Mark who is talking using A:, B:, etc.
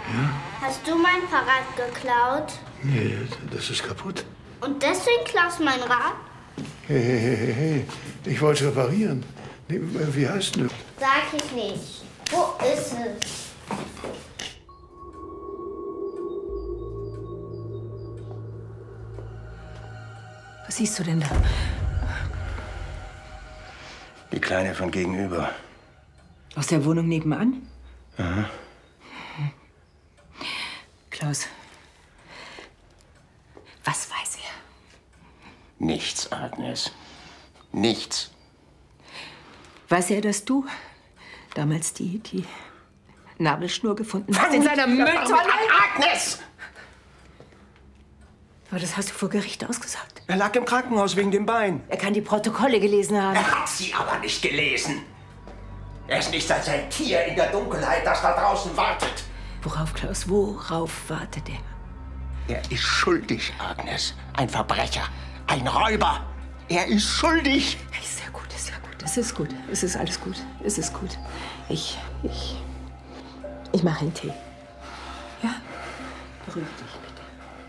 A: Ja?
B: Hast du mein Fahrrad geklaut?
A: Nee, das ist kaputt.
B: Und deswegen klaust du mein Rad?
A: Hey. Ich wollte es reparieren. Nee, wie heißt du?
B: Sag ich nicht. Wo ist es?
C: Was siehst du denn da?
D: Die Kleine von gegenüber.
C: Aus der Wohnung nebenan?
D: Aha.
C: Klaus, was weiß er?
D: Nichts, Agnes. Nichts.
C: Weiß er, dass du damals die Nabelschnur gefunden hast in seiner Mülltonne?
D: Agnes!
C: Aber das hast du vor Gericht ausgesagt.
D: Er lag im Krankenhaus wegen dem Bein.
C: Er kann die Protokolle gelesen haben.
D: Er hat sie aber nicht gelesen. Er ist nicht als ein Tier in der Dunkelheit, das da draußen wartet.
C: Worauf, Klaus? Worauf wartet er?
D: Er ist schuldig, Agnes. Ein Verbrecher. Ein Räuber. Er ist schuldig.
C: Ist ja gut, ist ja gut. Es ist gut. Es ist alles gut. Es ist gut. Ich mache einen Tee. Ja? Beruhig dich.